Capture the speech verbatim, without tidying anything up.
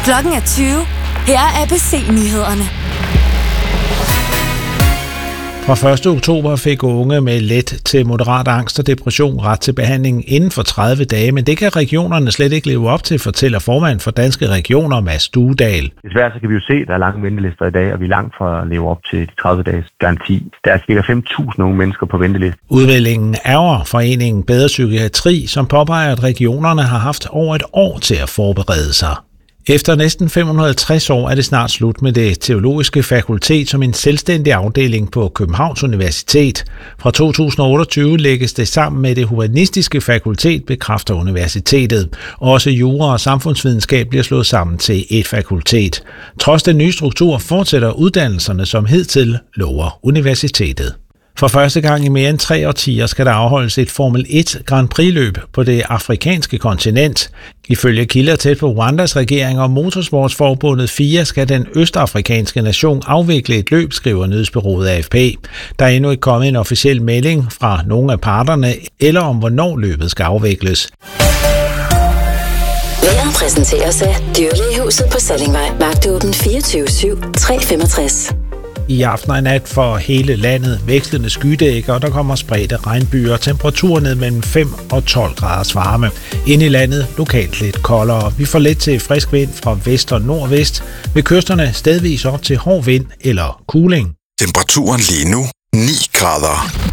Klokken er tyve. Her er A B C-nyhederne. Fra første oktober fik unge med let til moderat angst og depression ret til behandling inden for tredive dage, men det kan regionerne slet ikke leve op til, fortæller formand for Danske Regioner, Mads Duedal. Desværre så kan vi jo se, at der er lange ventelister i dag, og vi er langt fra at leve op til de tredive dages garanti. Der er cirka fem tusind unge mennesker på venteliste. Udmeldingen ærger foreningen Bedre Psykiatri, som påpeger, at regionerne har haft over et år til at forberede sig. Efter næsten fem hundrede og halvtreds år er det snart slut med det teologiske fakultet som en selvstændig afdeling på Københavns Universitet. Fra to tusind og otteogtyve lægges det sammen med det humanistiske fakultet, bekræfter universitetet. Også jura og samfundsvidenskab bliver slået sammen til et fakultet. Trods den nye struktur fortsætter uddannelserne som hidtil, lover universitetet. For første gang i mere end tre årtier skal der afholdes et Formel et Grand Prix-løb på det afrikanske kontinent. Ifølge kilder tæt på Rwandas regering og Motorsportsforbundet F I A skal den østafrikanske nation afvikle et løb, skriver nyhedsbureauet A F P. Der er endnu ikke kommet en officiel melding fra nogle af parterne, eller om hvornår løbet skal afvikles. Væren præsenteres af Dyrlægehuset på Sallingvej. Vagtåben fireogtyve syv tre femogtres. I aften og i nat for hele landet vekslende skydækker, og der kommer spredte regnbyer. Temperaturen ned mellem fem og tolv graders varme. Inde i landet lokalt lidt koldere. Vi får let til frisk vind fra vest og nordvest. Ved kysterne stedvis op til hård vind eller kuling. Temperaturen lige nu ni grader.